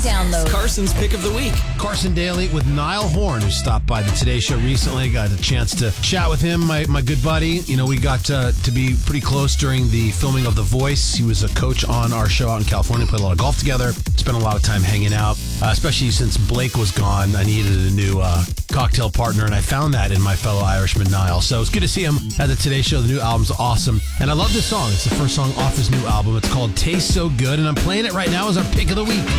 download. Carson's Pick of the Week. Carson Daly with Niall Horn, who stopped by the Today Show recently. Got a chance to chat with him, my good buddy. You know, we got to be pretty close during the filming of The Voice. He was a coach on our show out in California. Played a lot of golf together. Spent a lot of time hanging out, especially since Blake was gone. I needed a new cocktail partner, and I found that in my fellow Irishman, Niall. So it's good to see him at the Today Show. The new album's awesome. And I love this song. It's the first song off his new album. It's called Taste So Good, and I'm playing it right now as our Pick of the Week.